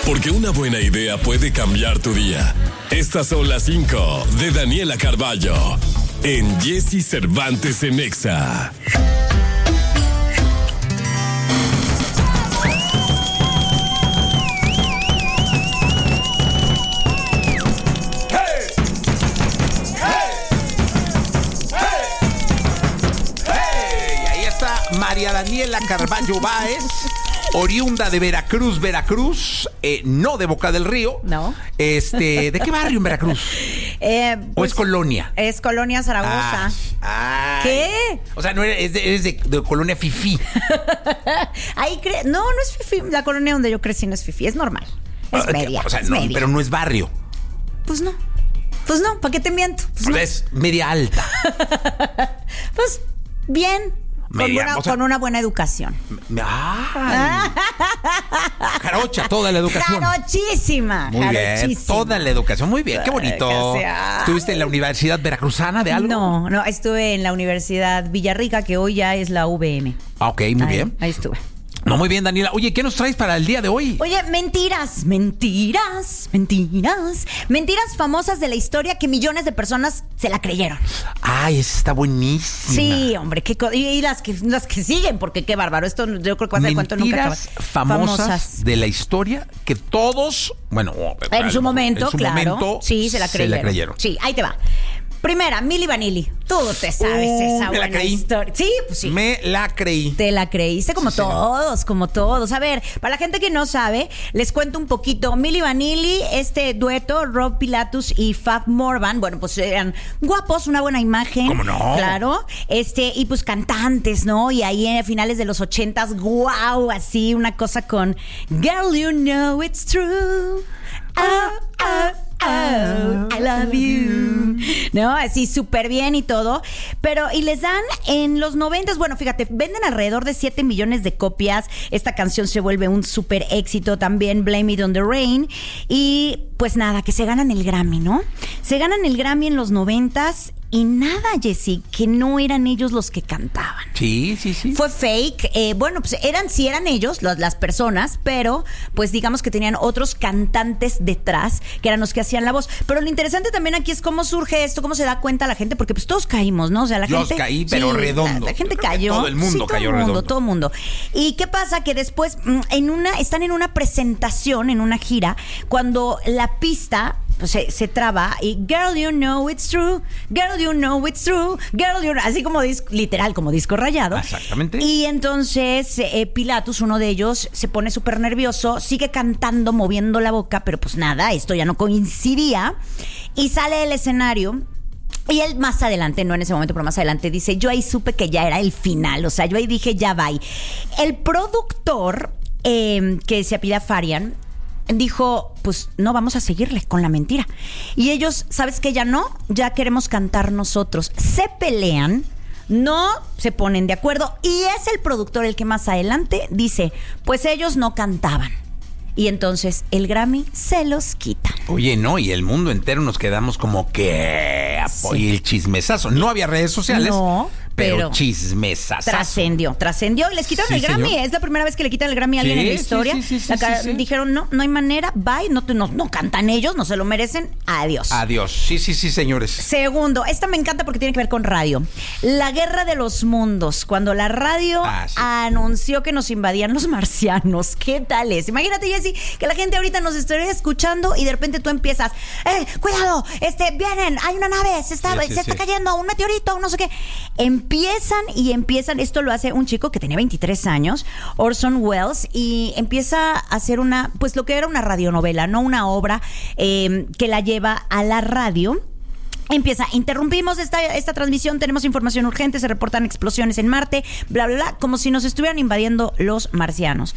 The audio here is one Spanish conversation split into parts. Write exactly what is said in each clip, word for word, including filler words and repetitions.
Porque una buena idea puede cambiar tu día. Estas son las cinco de Daniela Carballo en Jessy Cervantes en Exa. María Daniela Carballo Báez, oriunda de Veracruz, Veracruz, eh, no de Boca del Río. No. Este, ¿de qué barrio en Veracruz? Eh, ¿O pues, es Colonia? Es Colonia Zaragoza. Ay, ay. ¿Qué? O sea, no eres de, eres de, de Colonia Fifí. Ahí cre- no, no es fifí. La colonia donde yo crecí no es fifí, es normal. Es media. O sea, es no, media. pero no es barrio. Pues no. Pues no, ¿para qué te miento? Pues O no. sea, es media alta. Pues bien. Con Media, una, o sea, con una buena educación. ¡Ay! Jarocha, toda la educación. Jarochísima. Muy bien, jarochísima. toda la educación. Muy bien, qué bonito. Gracias. ¿Estuviste en la Universidad Veracruzana de algo? No, no, estuve en la Universidad Villarrica, que hoy ya es la U V M. Ah, ok, muy Ahí- bien. Ahí estuve. No, muy bien, Daniela. Oye, ¿qué nos traes para el día de hoy? Oye, mentiras, mentiras, mentiras, mentiras famosas de la historia que millones de personas se la creyeron. Ay, esa está buenísima. Sí, hombre, qué co- y, y las que las que siguen, porque qué bárbaro. Esto yo creo que va a ser el cuento nunca acaba. Mentiras famosas, de la historia que todos, bueno, En su momento, en su claro. momento sí, se la creyeron. Se la creyeron. Sí, ahí te va. Primera, Milli Vanilli. Tú te sabes Uh, esa me la buena creí. historia. Sí, pues sí. Me la creí. Te la creíste como Sí, señor. todos, como todos. A ver, para la gente que no sabe, les cuento un poquito. Milli Vanilli, este dueto, Rob Pilatus y Fab Morvan, bueno, pues eran guapos, una buena imagen. ¿Cómo no? Claro. Este, y pues cantantes, ¿no? Y ahí a finales de los ochentas, wow, así, una cosa con Girl, you know it's true. Oh, oh, oh, I love you. No, así súper bien y todo. Pero, y les dan en los noventas, bueno, fíjate, venden alrededor de siete millones de copias. Esta canción se vuelve un súper éxito también, Blame It on the Rain. Y pues nada, que se ganan el Grammy, ¿no? Se ganan el Grammy en los noventas. Y nada, Jessy, que no eran ellos los que cantaban. Sí, sí, sí. Fue fake. Eh, bueno, pues eran, sí eran ellos, las, las personas, pero pues digamos que tenían otros cantantes detrás, que eran los que hacían la voz. Pero lo interesante también aquí es cómo surge esto, cómo se da cuenta la gente, porque pues todos caímos, ¿no? O sea, la Yo gente. caí, pero sí, redondo. La, la gente Creo que cayó. todo el mundo Sí, todo cayó el mundo, redondo. todo el mundo. ¿Y qué pasa? Que después mm, en una, están en una presentación, en una gira, cuando la pista pues, se, se traba y Girl, you know it's true, Girl, you know it's true, Girl, you know, así como dis- literal, como disco rayado. Exactamente. Y entonces eh, Pilatus, uno de ellos, se pone súper nervioso, sigue cantando, moviendo la boca, pero pues nada, esto ya no coincidía, y sale del escenario. Y él más adelante, no en ese momento, pero más adelante dice, yo ahí supe que ya era el final, o sea, yo ahí dije, ya va. El productor, eh, que se apellida Farian, dijo, pues no, vamos a seguirle con la mentira. Y ellos, ¿sabes qué? Ya no, ya queremos cantar nosotros. Se pelean, no se ponen de acuerdo, y es el productor el que más adelante dice, pues ellos no cantaban. Y entonces el Grammy se los quitan. Oye, no, y el mundo entero nos quedamos como que apoya Sí. el chismesazo. No había redes sociales, No, pero, pero chismesazo. Trascendió, trascendió y les quitaron Sí, el Grammy. señor. Es la primera vez que le quitan el Grammy a alguien Sí, en la sí, historia. sí, sí, sí, La ca- sí, sí. Dijeron, no, no hay manera, bye, no, te- no, no cantan ellos, no se lo merecen, adiós. Adiós. Sí, sí, sí, señores. Segundo, esta me encanta porque tiene que ver con radio. La guerra de los mundos. Cuando la radio Ah, sí. anunció que nos invadían los marcianos. ¿Qué tal es? Imagínate, Jessy, que la gente ahorita nos estaría escuchando y de repente tú empiezas, ¡eh, cuidado! Este, vienen, hay una nave, se está, Sí, sí, se está sí. cayendo, un meteorito, no sé qué. Empiezan y empiezan, esto lo hace un chico que tenía veintitrés años, Orson Welles, y empieza a hacer una, pues lo que era una radionovela, no una obra eh, que la lleva a la radio. Empieza, interrumpimos esta, esta transmisión, tenemos información urgente, se reportan explosiones en Marte, bla, bla, bla, como si nos estuvieran invadiendo los marcianos.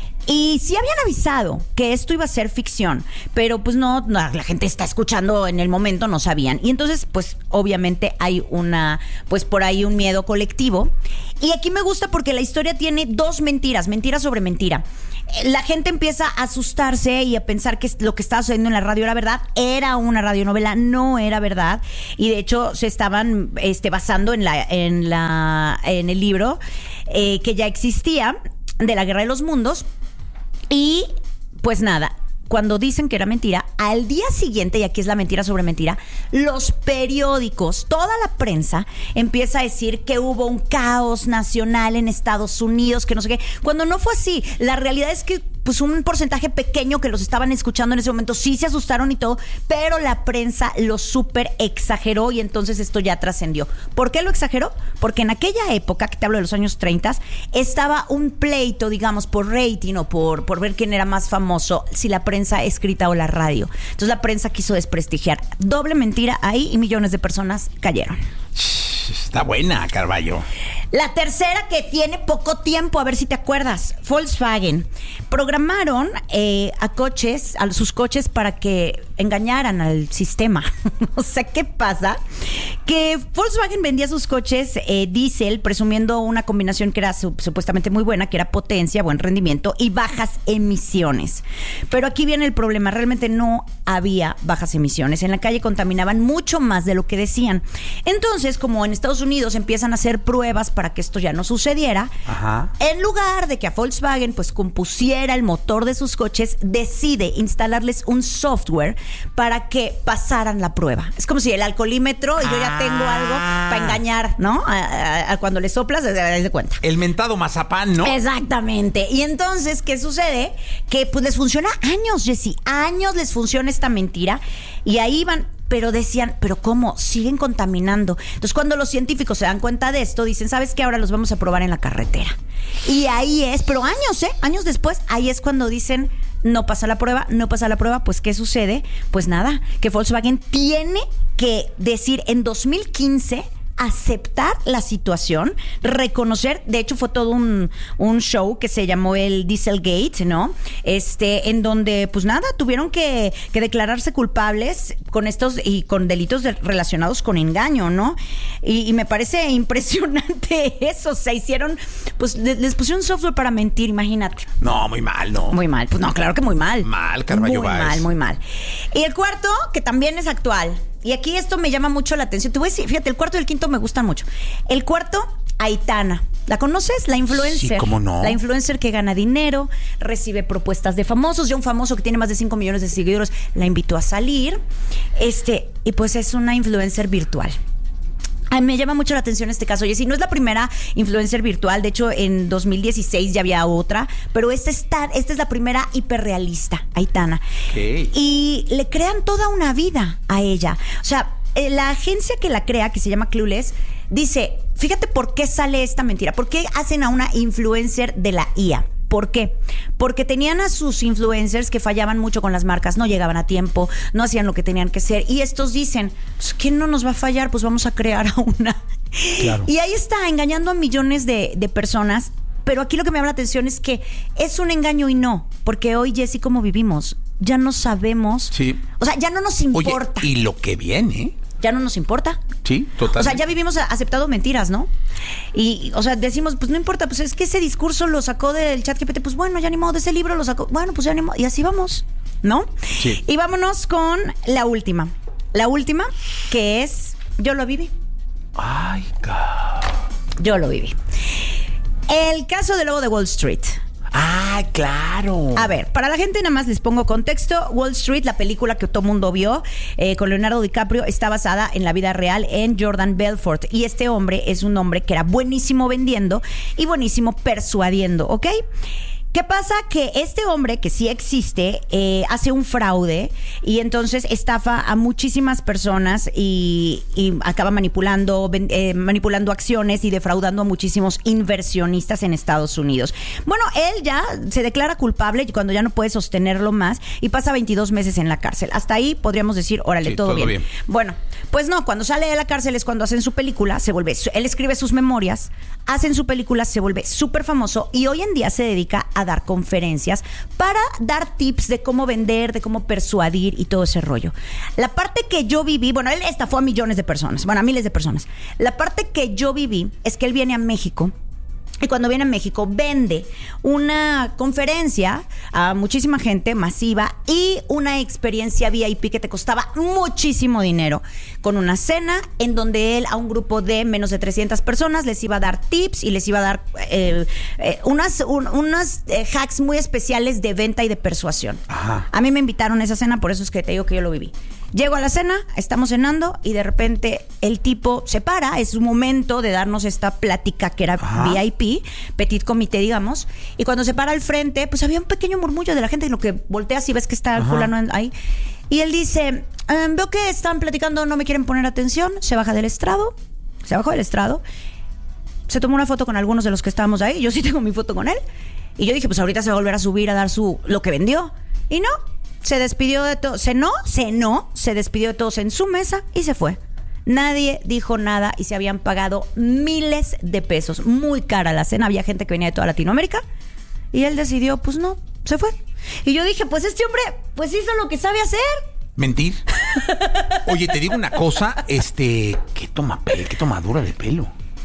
Y sí habían avisado que esto iba a ser ficción, pero pues no, no, la gente está escuchando en el momento, no sabían. Y entonces, pues obviamente hay una, pues por ahí un miedo colectivo. Y aquí me gusta porque la historia tiene dos mentiras, mentira sobre mentira. La gente empieza a asustarse y a pensar que lo que estaba sucediendo en la radio era verdad. Era una radionovela, no era verdad. Y de hecho se estaban este, basando en la, en la, en el libro eh, que ya existía de la Guerra de los Mundos. Y pues nada, cuando dicen que era mentira, al día siguiente, y aquí es la mentira sobre mentira, los periódicos, toda la prensa empieza a decir que hubo un caos nacional en Estados Unidos, que no sé qué, cuando no fue así. La realidad es que pues un porcentaje pequeño que los estaban escuchando en ese momento sí se asustaron y todo, pero la prensa lo súper exageró y entonces esto ya trascendió. ¿Por qué lo exageró? Porque en aquella época, que te hablo de los años treinta, estaba un pleito, digamos, por rating o por, por ver quién era más famoso, si la prensa escrita o la radio. Entonces la prensa quiso desprestigiar. Doble mentira ahí y millones de personas cayeron. Está buena, Carballo. La tercera, que tiene poco tiempo, a ver si te acuerdas. Volkswagen. Programaron eh, a coches, a sus coches para que engañaran al sistema. O sea, ¿qué pasa? Que Volkswagen vendía sus coches eh, diésel, presumiendo una combinación que era su, supuestamente muy buena, que era potencia, buen rendimiento y bajas emisiones. Pero aquí viene el problema. Realmente no había bajas emisiones. En la calle contaminaban mucho más de lo que decían. Entonces, como en Estados Unidos empiezan a hacer pruebas para que esto ya no sucediera, ajá, en lugar de que a Volkswagen pues compusiera el motor de sus coches, decide instalarles un software para que pasaran la prueba. Es como si el alcoholímetro y yo ya tengo algo para engañar, ¿no? A, a, a cuando le soplas, te das de cuenta. El mentado mazapán, ¿no? Exactamente. Y entonces, ¿qué sucede? Que pues les funciona años, Jessy. Años les funciona esta mentira. Y ahí van... Pero decían, ¿pero cómo? Siguen contaminando. Entonces, cuando los científicos se dan cuenta de esto, dicen, ¿sabes qué? Ahora los vamos a probar en la carretera. Y ahí es, pero años, ¿eh? Años después, ahí es cuando dicen, no pasa la prueba, no pasa la prueba. Pues, ¿qué sucede? Pues nada, que Volkswagen tiene que decir en dos mil quince... aceptar la situación, reconocer, de hecho fue todo un, un show que se llamó el Dieselgate, ¿no? Este, en donde, pues nada, tuvieron que, que declararse culpables con estos y con delitos de, relacionados con engaño, ¿no? Y, y me parece impresionante eso, se hicieron, pues les pusieron software para mentir, imagínate. No, muy mal, ¿no? Muy mal, pues no, claro que muy mal. Mal, Carballo Muy Báez. mal, muy mal. Y el cuarto, que también es actual. Y aquí esto me llama mucho la atención. Te voy a decir, fíjate, el cuarto y el quinto me gustan mucho. El cuarto, Aitana. ¿La conoces? La influencer. Sí, ¿cómo no? La influencer que gana dinero, recibe propuestas de famosos. Ya un famoso que tiene más de cinco millones de seguidores la invitó a salir. Este, y pues es una influencer virtual. Ay, me llama mucho la atención este caso. Oye, si no es la primera influencer virtual, de hecho en dos mil dieciséis ya había otra, pero esta, está, esta es la primera hiperrealista, Aitana. Okay. Y le crean toda una vida a ella. O sea, la agencia que la crea, que se llama Clueless, dice, fíjate por qué sale esta mentira, por qué hacen a una influencer de la I A. ¿Por qué? Porque tenían a sus influencers que fallaban mucho con las marcas, no llegaban a tiempo, no hacían lo que tenían que hacer. Y estos dicen, pues, ¿quién no nos va a fallar? Pues vamos a crear a una. Claro. Y ahí está, engañando a millones de, de personas. Pero aquí lo que me llama la atención es que es un engaño y no. Porque hoy, Jessy, ¿cómo vivimos? Ya no sabemos. Sí. O sea, ya no nos importa. Oye, y lo que viene... ya no nos importa. Sí, totalmente. O sea, ya vivimos aceptado mentiras, ¿no? Y, o sea, decimos, pues no importa, pues es que ese discurso lo sacó del ChatGPT, pues bueno, ya ni modo, de ese libro lo sacó, bueno, pues ya ni modo, y así vamos, ¿no? Sí. Y vámonos con la última. La última, que es, yo lo viví. Ay, God. Yo lo viví. El caso del lobo de Wall Street. Ah, claro. A ver, para la gente nada más les pongo contexto. Wall Street, la película que todo mundo vio eh, con Leonardo DiCaprio, está basada en la vida real en Jordan Belfort. Y este hombre es un hombre que era buenísimo vendiendo y buenísimo persuadiendo, ¿ok? ¿Qué pasa? Que este hombre, que sí existe, eh, hace un fraude y entonces estafa a muchísimas personas y, y acaba manipulando, eh, manipulando acciones y defraudando a muchísimos inversionistas en Estados Unidos. Bueno, él ya se declara culpable cuando ya no puede sostenerlo más y pasa veintidós meses en la cárcel. Hasta ahí podríamos decir, órale, sí, todo, todo bien. bien. Bueno, pues no, cuando sale de la cárcel es cuando hacen su película, se vuelve, él escribe sus memorias, hacen su película, se vuelve súper famoso y hoy en día se dedica a dar conferencias para dar tips de cómo vender, de cómo persuadir y todo ese rollo. La parte que yo viví, bueno, él estafó a millones de personas, bueno, a miles de personas. La parte que yo viví es que él viene a México Y cuando viene a México, vende una conferencia a muchísima gente, masiva, y una experiencia V I P que te costaba muchísimo dinero, con una cena en donde él a un grupo de menos de trescientas personas les iba a dar tips y les iba a dar eh, eh, unas, un, unas eh, hacks muy especiales de venta y de persuasión. Ajá. A mí me invitaron a esa cena, por eso es que te digo que yo lo viví. Llego a la cena, estamos cenando y de repente el tipo se para, es su momento de darnos esta plática que era Ajá. V I P, petit comité, digamos, y cuando se para al frente, pues había un pequeño murmullo de la gente, en lo que volteas y ves que está el Ajá. fulano ahí, y él dice, ehm, veo que están platicando, no me quieren poner atención, se baja del estrado, se bajó del estrado, se tomó una foto con algunos de los que estábamos ahí, yo sí tengo mi foto con él, y yo dije, pues ahorita se va a volver a subir a dar su lo que vendió, y no, se despidió de todos, cenó, cenó, se despidió de todos en su mesa y se fue. Nadie dijo nada y se habían pagado miles de pesos. Muy cara la cena, había gente que venía de toda Latinoamérica y él decidió, pues no, se fue. Y yo dije, pues este hombre, pues hizo lo que sabe hacer. Mentir. Oye, te digo una cosa, este, qué toma pelo, qué tomadura de pelo.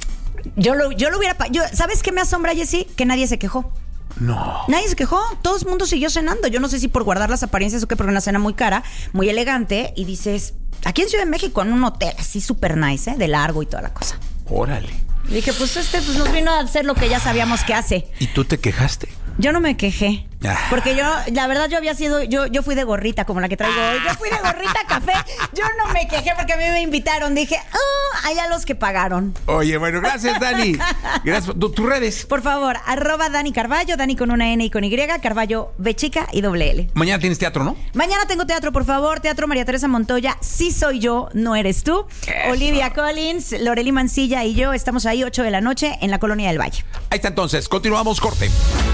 Yo lo, yo lo hubiera, yo, ¿sabes qué me asombra, Jessy? Que nadie se quejó. No. Nadie se quejó, todo el mundo siguió cenando. Yo no sé si por guardar las apariencias o qué, pero una cena muy cara, muy elegante. Y dices, aquí en Ciudad de México, en un hotel así súper nice, ¿eh? De largo y toda la cosa. Órale. Y dije, pues este pues nos vino a hacer lo que ya sabíamos que hace. ¿Y tú te quejaste? Yo no me quejé. Ah. Porque yo, la verdad, yo había sido, yo, yo fui de gorrita, como la que traigo hoy. Yo fui de gorrita café. Yo no me quejé porque a mí me invitaron. Dije, ah, allá los que pagaron. Oye, bueno, gracias, Dani. Gracias. ¿Tu- ¿Tus redes? Por favor, arroba Dani Carballo, Dani con una N y con Y, Carballo B chica y doble L. Mañana tienes teatro, ¿no? Mañana tengo teatro, por favor. Teatro María Teresa Montoya. Sí soy yo, no eres tú. Eso. Olivia Collins, Lorelí Mancilla y yo estamos ahí ocho de la noche en la Colonia del Valle. Ahí está entonces. Continuamos, corte.